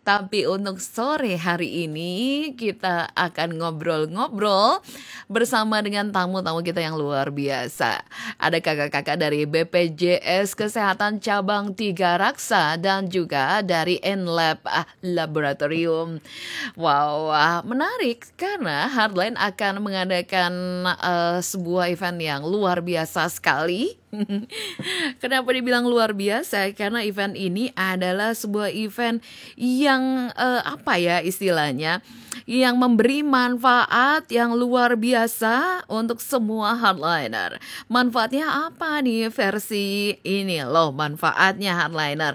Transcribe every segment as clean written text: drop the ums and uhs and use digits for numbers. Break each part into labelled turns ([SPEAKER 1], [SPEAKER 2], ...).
[SPEAKER 1] Tapi untuk sore hari ini kita akan ngobrol-ngobrol bersama dengan tamu-tamu kita yang luar biasa. Ada kakak-kakak dari BPJS Kesehatan Cabang Tiga Raksa dan juga dari NLab Laboratorium. Wow, menarik karena Heartline akan mengadakan sebuah event yang luar biasa sekali. Kenapa dibilang luar biasa? Karena event ini adalah sebuah event yang apa ya istilahnya, yang memberi manfaat yang luar biasa untuk semua hardliner. Manfaatnya apa nih versi ini loh manfaatnya hardliner?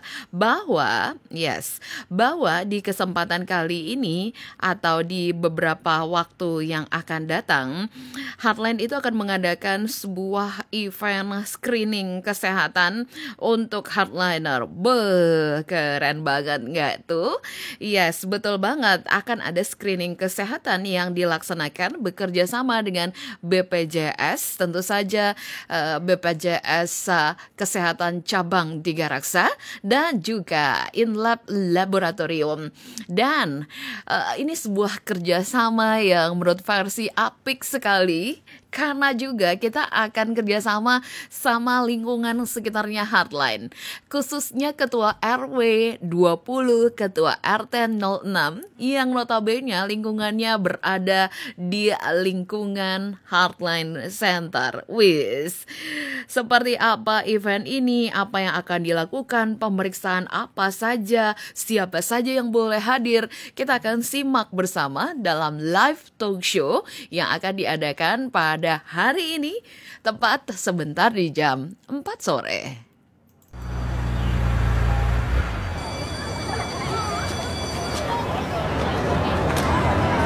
[SPEAKER 1] Bahwa di kesempatan kali ini atau di beberapa waktu yang akan datang, Heartline itu akan mengadakan sebuah event screening kesehatan untuk hardliner. Keren banget nggak tuh? Yes, betul banget. Akan ada screening kesehatan yang dilaksanakan bekerja sama dengan BPJS. Tentu saja BPJS Kesehatan Cabang Tiga Raksa dan juga InLab Laboratorium. Dan ini sebuah kerjasama yang menurut versi apik sekali. Karena juga kita akan kerjasama sama lingkungan sekitarnya Heartline. Khususnya Ketua RW 20, Ketua RT 06 yang notabene lingkungannya berada di lingkungan Heartline Center. Seperti apa event ini, apa yang akan dilakukan, pemeriksaan apa saja, siapa saja yang boleh hadir. Kita akan simak bersama dalam live talk show yang akan diadakan pada hari ini, tepat sebentar di jam 4 sore.